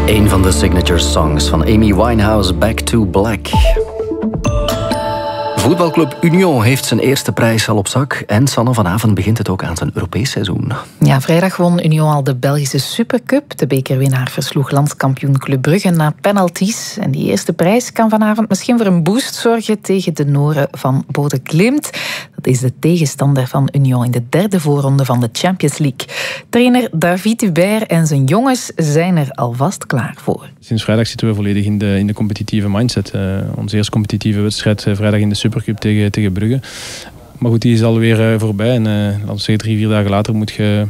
Een van de signature songs van Amy Winehouse, Back to Black. Voetbalclub Union heeft zijn eerste prijs al op zak. En Sanne, vanavond begint het ook aan zijn Europees seizoen. Ja, vrijdag won Union al de Belgische Supercup. De bekerwinnaar versloeg landskampioen Club Brugge na penalties. En die eerste prijs kan vanavond misschien voor een boost zorgen tegen de Noren van Bodø Glimt. Dat is de tegenstander van Union in de derde voorronde van de Champions League. Trainer David Hubert en zijn jongens zijn er alvast klaar voor. Sinds vrijdag zitten we volledig in de competitieve mindset. Onze eerste competitieve wedstrijd vrijdag in de Supercup tegen Brugge. Maar goed, die is alweer voorbij. En laten we zeggen, 3-4 dagen later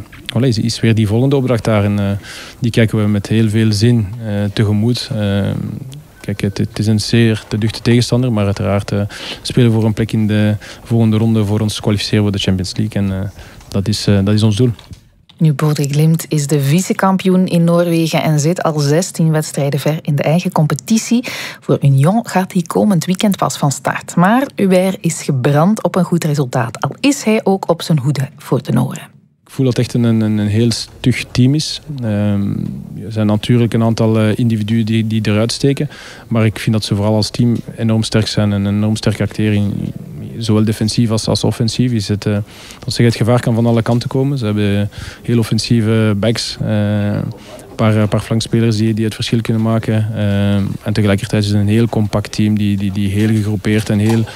is weer die volgende opdracht daar. En die kijken we met heel veel zin tegemoet. Kijk, het is een zeer te duchte tegenstander, maar uiteraard spelen we voor een plek in de volgende ronde voor ons kwalificeren voor de Champions League. En dat is ons doel. Nu, Bodø Glimt is de vice-kampioen in Noorwegen en zit al 16 wedstrijden ver in de eigen competitie. Voor Union gaat hij komend weekend pas van start. Maar Hubert is gebrand op een goed resultaat, al is hij ook op zijn hoede voor de Noren. Ik voel dat het echt een heel stug team is. Er zijn natuurlijk een aantal individuen die eruit steken. Maar ik vind dat ze vooral als team enorm sterk zijn en een enorm sterk acteren. Zowel defensief als offensief is het. Het gevaar kan van alle kanten komen. Ze hebben heel offensieve backs. Een paar flankspelers die het verschil kunnen maken. En tegelijkertijd is het een heel compact team die heel gegroepeerd en heel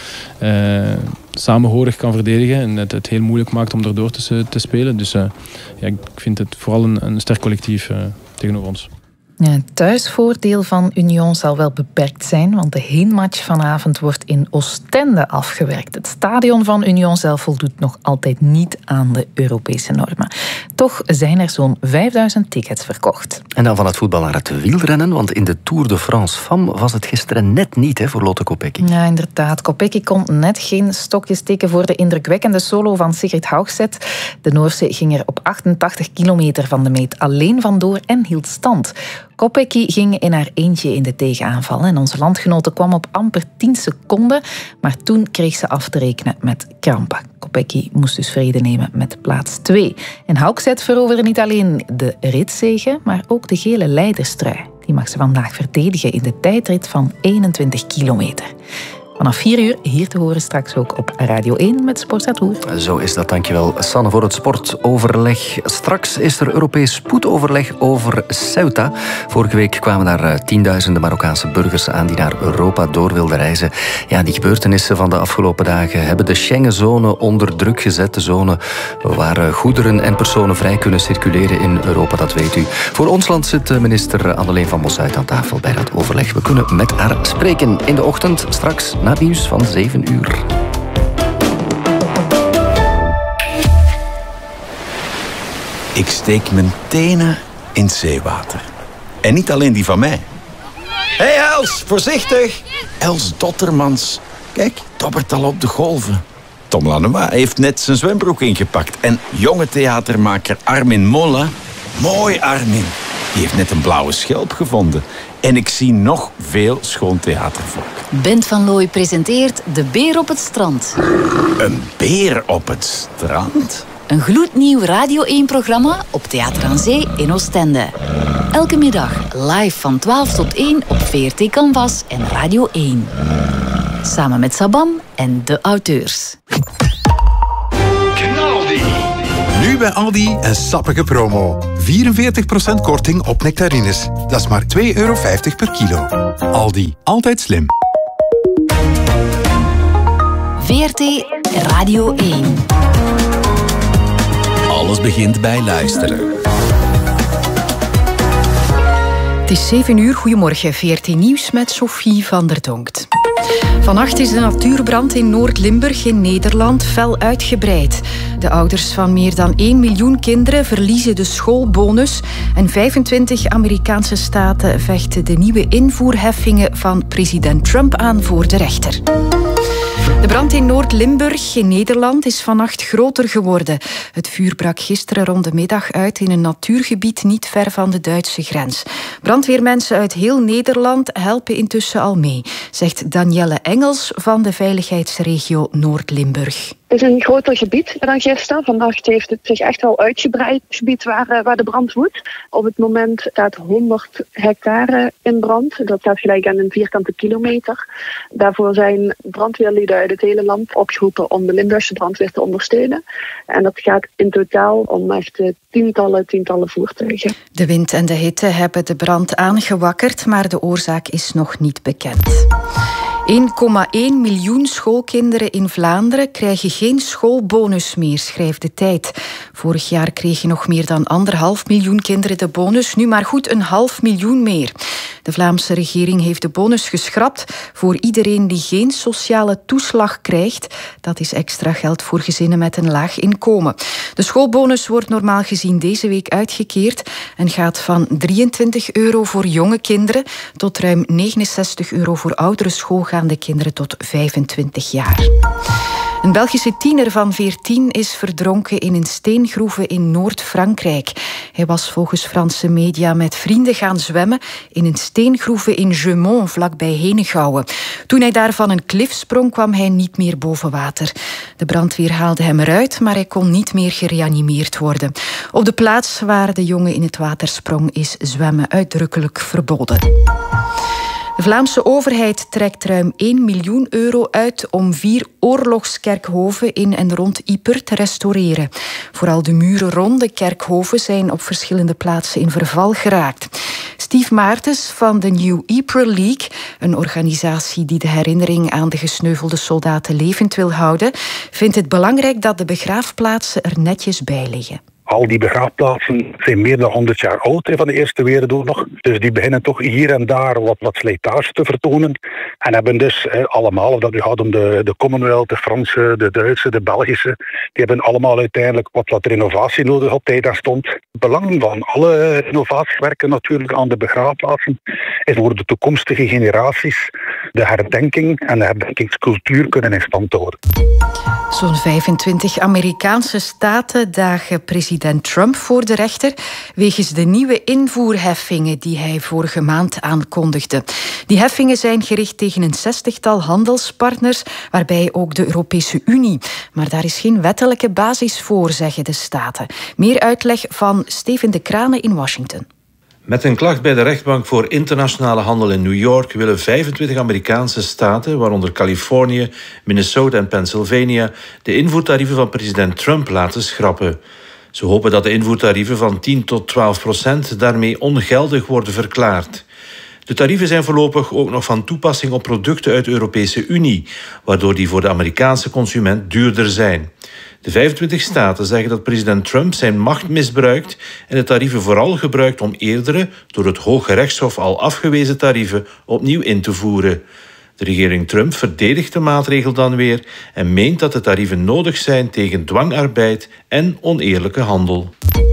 samenhorig kan verdedigen. En het heel moeilijk maakt om erdoor te spelen. Dus ik vind het vooral een sterk collectief tegenover ons. Ja, het thuisvoordeel van Union zal wel beperkt zijn, want de heenmatch vanavond wordt in Oostende afgewerkt. Het stadion van Union zelf voldoet nog altijd niet aan de Europese normen. Toch zijn er zo'n 5000 tickets verkocht. En dan van het voetbal naar het wielrennen, want in de Tour de France Femmes was het gisteren net niet voor Lotte Kopecky. Ja, inderdaad. Kopecky kon net geen stokje steken voor de indrukwekkende solo van Sigrid Haugset. De Noorse ging er op 88 kilometer van de meet alleen vandoor en hield stand. Kopecky ging in haar eentje in de tegenaanval en onze landgenote kwam op amper 10 seconden, maar toen kreeg ze af te rekenen met krampen. Kopecky moest dus vrede nemen met plaats 2. En Haugset veroverde niet alleen de ritzege, maar ook de gele leiderstrui. Die mag ze vandaag verdedigen in de tijdrit van 21 kilometer. Vanaf 4 uur hier te horen straks ook op Radio 1 met Sport à Tour. Zo is dat, dankjewel Sanne voor het sportoverleg. Straks is er Europees spoedoverleg over Ceuta. Vorige week kwamen daar tienduizenden Marokkaanse burgers aan die naar Europa door wilden reizen. Ja, die gebeurtenissen van de afgelopen dagen hebben de Schengenzone onder druk gezet. De zone waar goederen en personen vrij kunnen circuleren in Europa, dat weet u. Voor ons land zit minister Anneleen van Bossuyt aan tafel bij dat overleg. We kunnen met haar spreken in de ochtend, straks na het nieuws van 7 uur. Ik steek mijn tenen in het zeewater. En niet alleen die van mij. Hé Els, voorzichtig! Els Dottermans. Kijk, toppert al op de golven. Tom Lanois heeft net zijn zwembroek ingepakt. En jonge theatermaker Armin Molla. Mooi Armin. Die heeft net een blauwe schelp gevonden. En ik zie nog veel schoon theatervolk. Bent van Looy presenteert De Beer op het Strand. Een beer op het strand? Een gloednieuw Radio 1-programma op Theater aan Zee in Oostende. Elke middag live van 12 tot 1 op VRT Canvas en Radio 1. Samen met Sabam en de auteurs. Nu bij Aldi een sappige promo. 44% korting op nectarines. Dat is maar €2,50 per kilo. Aldi, altijd slim. VRT Radio 1. Alles begint bij luisteren. Het is 7 uur. Goedemorgen. VRT Nieuws met Sophie van der Donkt. Vannacht is de natuurbrand in Noord-Limburg in Nederland fel uitgebreid. De ouders van meer dan 1 miljoen kinderen verliezen de schoolbonus en 25 Amerikaanse staten vechten de nieuwe invoerheffingen van president Trump aan voor de rechter. De brand in Noord-Limburg in Nederland is vannacht groter geworden. Het vuur brak gisteren rond de middag uit in een natuurgebied niet ver van de Duitse grens. Brandweermensen uit heel Nederland helpen intussen al mee, zegt Danielle Engels van de veiligheidsregio Noord-Limburg. Het is een groter gebied dan gisteren. Vannacht heeft het zich echt wel uitgebreid, het gebied waar de brand woedt. Op het moment staat 100 hectare in brand. Dat staat gelijk aan een vierkante kilometer. Daarvoor zijn brandweerlieden uit het hele land opgeroepen om de Limburgse brandweer te ondersteunen. En dat gaat in totaal om echt tientallen voertuigen. De wind en de hitte hebben de brand aangewakkerd, maar de oorzaak is nog niet bekend. 1,1 miljoen schoolkinderen in Vlaanderen krijgen geen schoolbonus meer, schrijft De Tijd. Vorig jaar kregen nog meer dan 1,5 miljoen kinderen de bonus, nu maar goed 500.000 meer. De Vlaamse regering heeft de bonus geschrapt voor iedereen die geen sociale toeslag krijgt. Dat is extra geld voor gezinnen met een laag inkomen. De schoolbonus wordt normaal gezien deze week uitgekeerd en gaat van €23 voor jonge kinderen tot ruim €69 voor oudere schoolgaande kinderen tot 25 jaar. Een Belgische tiener van 14 is verdronken in een steengroeve in Noord-Frankrijk. Hij was volgens Franse media met vrienden gaan zwemmen in een steengroeve in Gemont, vlakbij Henegouwen. Toen hij daar van een klif sprong, kwam hij niet meer boven water. De brandweer haalde hem eruit, maar hij kon niet meer gereanimeerd worden. Op de plaats waar de jongen in het water sprong is zwemmen uitdrukkelijk verboden. De Vlaamse overheid trekt ruim €1 miljoen uit om 4 oorlogskerkhoven in en rond Ypres te restaureren. Vooral de muren rond de kerkhoven zijn op verschillende plaatsen in verval geraakt. Steve Maartens van de New Ypres League, een organisatie die de herinnering aan de gesneuvelde soldaten levend wil houden, vindt het belangrijk dat de begraafplaatsen er netjes bij liggen. Al die begraafplaatsen zijn meer dan 100 jaar oud van de Eerste Wereldoorlog. Dus die beginnen toch hier en daar wat slijtage te vertonen. En hebben dus allemaal, of dat nu gaat om de Commonwealth, de Franse, de Duitse, de Belgische, die hebben allemaal uiteindelijk wat renovatie nodig op tijd en stond. Het belang van alle renovatiewerken natuurlijk aan de begraafplaatsen is voor de toekomstige generaties de herdenking en de herdenkingscultuur kunnen in stand houden. Zo'n 25 Amerikaanse staten dagen president Trump voor de rechter wegens de nieuwe invoerheffingen die hij vorige maand aankondigde. Die heffingen zijn gericht tegen een 60-tal handelspartners, waarbij ook de Europese Unie. Maar daar is geen wettelijke basis voor, zeggen de staten. Meer uitleg van Steven de Kranen in Washington. Met een klacht bij de rechtbank voor internationale handel in New York willen 25 Amerikaanse staten, waaronder Californië, Minnesota en Pennsylvania, de invoertarieven van president Trump laten schrappen. Ze hopen dat de invoertarieven van 10 tot 12% daarmee ongeldig worden verklaard. De tarieven zijn voorlopig ook nog van toepassing op producten uit de Europese Unie, waardoor die voor de Amerikaanse consument duurder zijn. De 25 staten zeggen dat president Trump zijn macht misbruikt en de tarieven vooral gebruikt om eerdere, door het Hoge Rechtshof al afgewezen tarieven opnieuw in te voeren. De regering Trump verdedigt de maatregel dan weer en meent dat de tarieven nodig zijn tegen dwangarbeid en oneerlijke handel.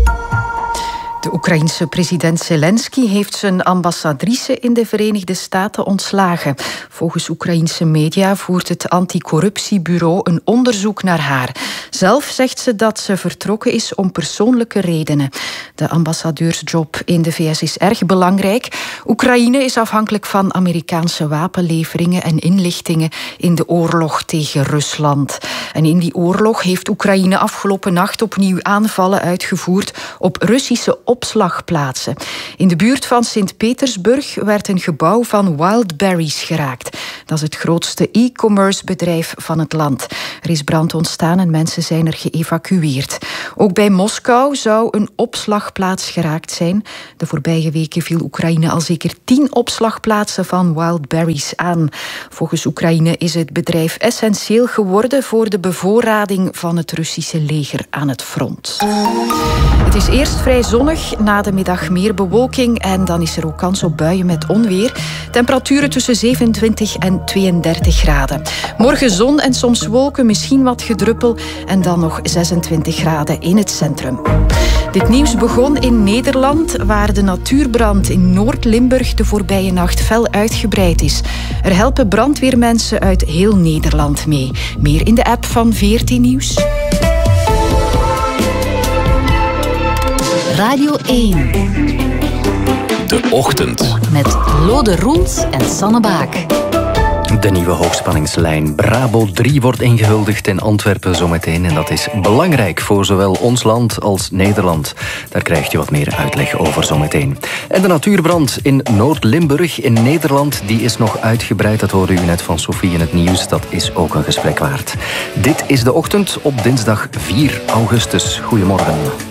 De Oekraïense president Zelensky heeft zijn ambassadrice in de Verenigde Staten ontslagen. Volgens Oekraïense media voert het anticorruptiebureau een onderzoek naar haar. Zelf zegt ze dat ze vertrokken is om persoonlijke redenen. De ambassadeursjob in de VS is erg belangrijk. Oekraïne is afhankelijk van Amerikaanse wapenleveringen en inlichtingen in de oorlog tegen Rusland. En in die oorlog heeft Oekraïne afgelopen nacht opnieuw aanvallen uitgevoerd op Russische opslagplaatsen. In de buurt van Sint-Petersburg werd een gebouw van Wildberries geraakt. Dat is het grootste e-commerce bedrijf van het land. Er is brand ontstaan en mensen zijn er geëvacueerd. Ook bij Moskou zou een opslagplaats geraakt zijn. De voorbije weken viel Oekraïne al zeker 10 opslagplaatsen van Wildberries aan. Volgens Oekraïne is het bedrijf essentieel geworden voor de bevoorrading van het Russische leger aan het front. Het is eerst vrij zonnig, na de middag meer bewolking en dan is er ook kans op buien met onweer. Temperaturen tussen 27 en 32 graden. Morgen zon en soms wolken, misschien wat gedruppel en dan nog 26 graden in het centrum. Dit nieuws begon in Nederland, waar de natuurbrand in Noord-Limburg de voorbije nacht fel uitgebreid is. Er helpen brandweermensen uit heel Nederland mee. Meer in de app van VRT Nieuws. Radio 1. De Ochtend. Met Lode Roels en Sanne Baak. De nieuwe hoogspanningslijn Brabo 3 wordt ingehuldigd in Antwerpen zometeen. En dat is belangrijk voor zowel ons land als Nederland. Daar krijgt u wat meer uitleg over zometeen. En de natuurbrand in Noord-Limburg in Nederland, die is nog uitgebreid. Dat hoorde u net van Sophie in het nieuws. Dat is ook een gesprek waard. Dit is De Ochtend op dinsdag 4 augustus. Goedemorgen.